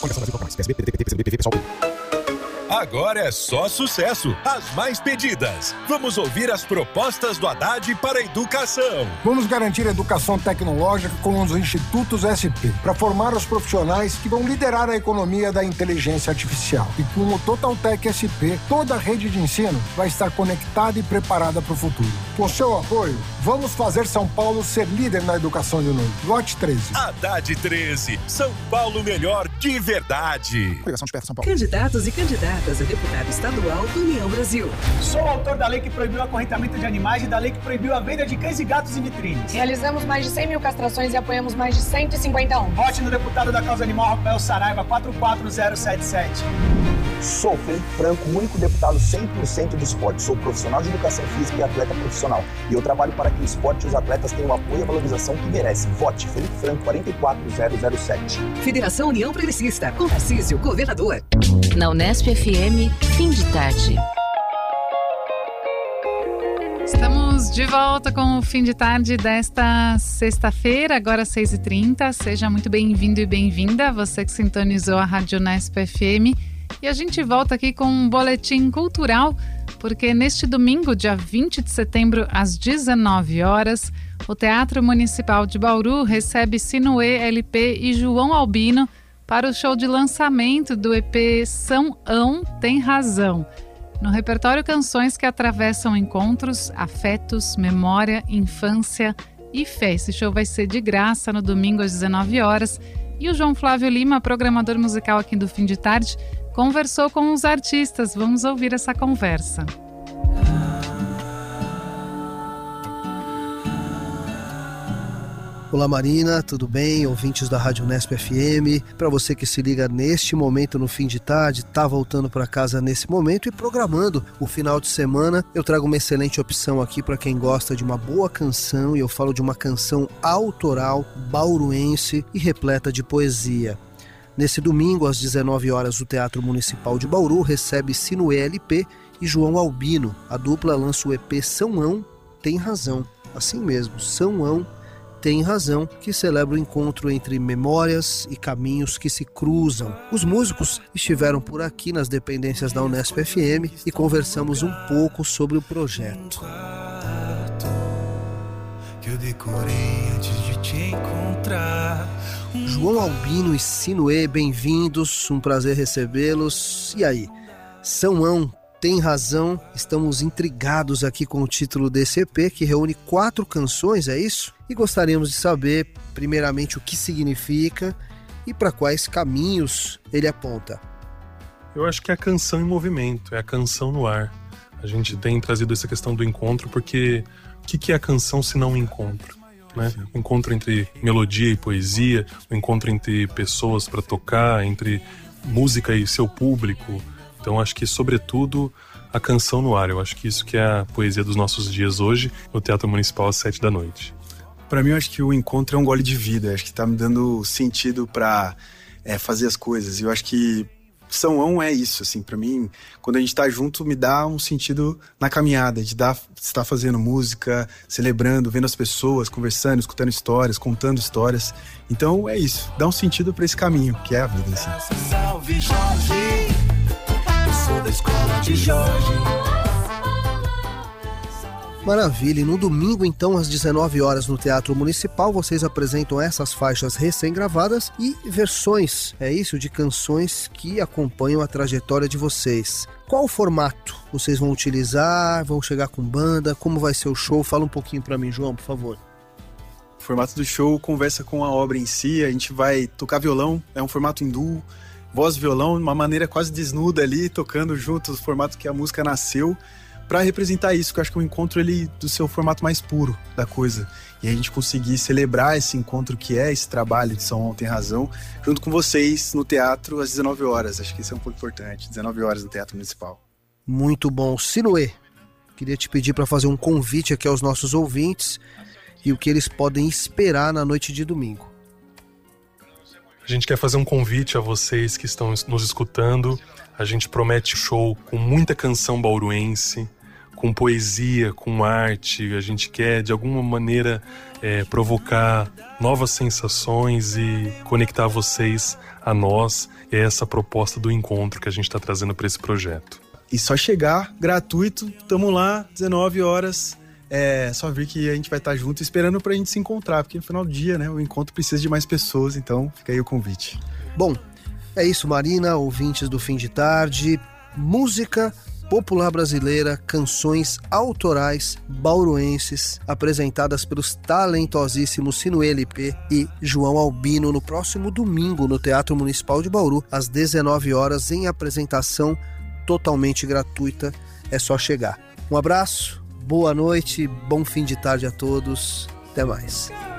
Agora é só sucesso, as mais pedidas. Vamos ouvir as propostas do Haddad para a educação. Vamos garantir a educação tecnológica com os institutos SP, para formar os profissionais que vão liderar a economia da inteligência artificial. E com o Totaltec SP, toda a rede de ensino vai estar conectada e preparada para o futuro. Com seu apoio, vamos fazer São Paulo ser líder na educação de noite. Vote 13. Haddad 13, São Paulo melhor de verdade. Coligação de Perto São Paulo. Candidatos e candidatas a deputado estadual do União Brasil. Sou autor da lei que proibiu o acorrentamento de animais e da lei que proibiu a venda de cães e gatos em vitrines. Realizamos mais de 100 mil castrações e apoiamos mais de 150 ONGs. Vote no deputado da causa animal Rafael Saraiva, 44077. Sou Felipe Franco, único deputado 100% do esporte. Sou profissional de educação física e atleta profissional. E eu trabalho para que o esporte e os atletas tenham o apoio e a valorização que merecem. Vote Felipe Franco, 44007. Federação União Progressista, com Tarcísio, governador. Na Unesp FM, fim de tarde. Estamos de volta com o fim de tarde desta sexta-feira, agora 6h30. Seja muito bem-vindo e bem-vinda, você que sintonizou a Rádio Unesp FM. E a gente volta aqui com um boletim cultural, porque neste domingo, dia 20 de setembro, às 19 horas, o Teatro Municipal de Bauru recebe Sinuê LP e João Albino para o show de lançamento do EP São Ão Tem Razão. No repertório, canções que atravessam encontros, afetos, memória, infância e fé. Esse show vai ser de graça no domingo às 19 horas. E o João Flávio Lima, programador musical aqui do Fim de Tarde, conversou com os artistas. Vamos ouvir essa conversa. Olá Marina, tudo bem? Ouvintes da Rádio Unesp FM. Para você que se liga neste momento no fim de tarde, tá voltando para casa nesse momento e programando o final de semana, eu trago uma excelente opção aqui para quem gosta de uma boa canção, e eu falo de uma canção autoral, bauruense e repleta de poesia. Nesse domingo, às 19 horas, o Teatro Municipal de Bauru recebe Sinuê LP e João Albino. A dupla lança o EP São Ão Tem Razão. Assim mesmo, São Ão Tem Razão, que celebra o encontro entre memórias e caminhos que se cruzam. Os músicos estiveram por aqui nas dependências da Unesp FM e conversamos um pouco sobre o projeto. Que eu decorei antes de te encontrar. João Albino e Sinuê, bem-vindos, um prazer recebê-los. E aí, São Ão Tem Razão? Estamos intrigados aqui com o título desse EP, que reúne 4 canções, é isso? E gostaríamos de saber, primeiramente, o que significa e para quais caminhos ele aponta. Eu acho que é a canção em movimento, é a canção no ar. A gente tem trazido essa questão do encontro, porque o que é a canção se não um encontro? Né? O encontro entre melodia e poesia, o encontro entre pessoas para tocar, entre música e seu público. Então acho que, sobretudo, a canção no ar. Eu acho que isso que é a poesia dos nossos dias hoje, no Teatro Municipal às 7 da noite. Para mim, eu acho que o encontro é um gole de vida. Acho que tá me dando sentido para fazer as coisas. E eu acho que São Ão é isso, assim, para mim, quando a gente tá junto, me dá um sentido na caminhada, de estar fazendo música, celebrando, vendo as pessoas, conversando, escutando histórias, contando histórias. Então é isso, dá um sentido para esse caminho, que é a vida, assim. Salve Jorge, eu sou da escola de Jorge. Maravilha, e no domingo então às 19 horas no Teatro Municipal vocês apresentam essas faixas recém-gravadas e versões, é isso, de canções que acompanham a trajetória de vocês. Qual o formato vocês vão utilizar? Vão chegar com banda? Como vai ser o show? Fala um pouquinho pra mim, João, por favor. O formato do show conversa com a obra em si, a gente vai tocar violão, é um formato em duo, voz e violão, de uma maneira quase desnuda ali, tocando juntos, o formato que a música nasceu, para representar isso, que eu acho que o encontro ele do seu formato mais puro da coisa. E a gente conseguir celebrar esse encontro que é esse trabalho de São Ão Tem Razão, junto com vocês no teatro às 19 horas. Acho que isso é um pouco importante, 19 horas no Teatro Municipal. Muito bom. Sinuê, queria te pedir para fazer um convite aqui aos nossos ouvintes e o que eles podem esperar na noite de domingo. A gente quer fazer um convite a vocês que estão nos escutando. A gente promete show com muita canção bauruense, com poesia, com arte. A gente quer, de alguma maneira, provocar novas sensações e conectar vocês a nós, é essa proposta do encontro que a gente está trazendo para esse projeto. E só chegar, gratuito, tamo lá, 19 horas, só vir que a gente vai estar junto esperando pra gente se encontrar, porque no final do dia, né, o encontro precisa de mais pessoas, então fica aí o convite. Bom, é isso, Marina, ouvintes do Fim de Tarde, música popular brasileira, canções autorais bauruenses, apresentadas pelos talentosíssimos Sinuê LP e João Albino no próximo domingo no Teatro Municipal de Bauru, às 19 horas, em apresentação totalmente gratuita. É só chegar. Um abraço, boa noite, bom fim de tarde a todos. Até mais.